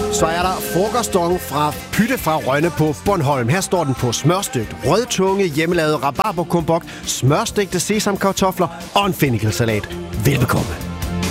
Så er der frokostdong fra Pytte fra Rønne på Bornholm. Her står den på smørstøgt rødtunge, hjemmelavet rabarberkombok, smørstegte sesamkartofler og en fennikelsalat. Velbekomme.